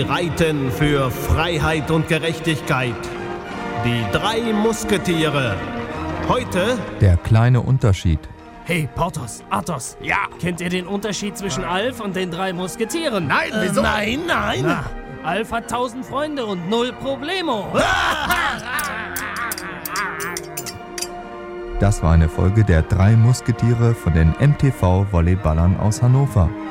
reiten für Freiheit und Gerechtigkeit. Die 3 Musketiere. Heute Der kleine Unterschied. Hey, Porthos, Athos. Ja. Kennt ihr den Unterschied zwischen Alf und den 3 Musketieren? Nein, wieso? Nein. Na, Alf hat 1000 Freunde und 0 Problemo. Das war eine Folge der 3 Musketiere von den MTV Volleyballern aus Hannover.